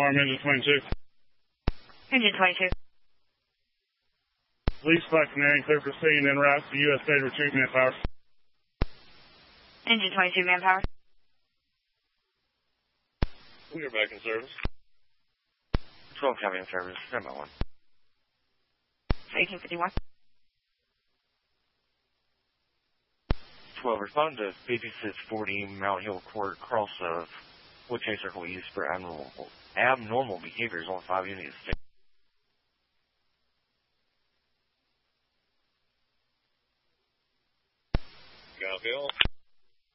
Farm, Engine 22. Engine 22. Lead flight commanding, clear for scene, en route to U.S. State Retrieve manpower. Engine 22, manpower. We are back in service. 12 County in service, standby 1. 1851. 12, respond to BP640 Mount Hill Court, cross of Woodchase Circle East for abnormal behaviors on 5 units.